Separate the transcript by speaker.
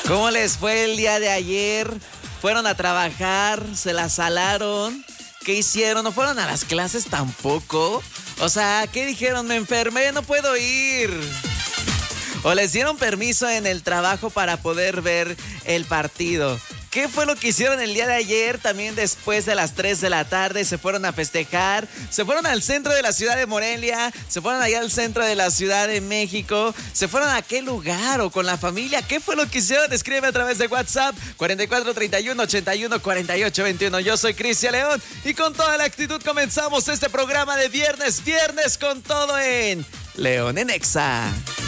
Speaker 1: ¿Cómo les fue el día de ayer? ¿Fueron a trabajar? ¿Se la salaron? ¿Qué hicieron? ¿No fueron a las clases tampoco? O sea, ¿qué dijeron? Me enfermé, no puedo ir. ¿O les dieron permiso en el trabajo para poder ver el partido? ¿Qué fue lo que hicieron el día de ayer? También después de las 3 de la tarde se fueron a festejar, se fueron al centro de la ciudad de Morelia, se fueron allá al centro de la Ciudad de México, se fueron a qué lugar o con la familia. ¿Qué fue lo que hicieron? Escribe a través de WhatsApp 4431-81-48-21. Yo soy Cristian León y con toda la actitud comenzamos este programa de viernes con todo en León en Exa.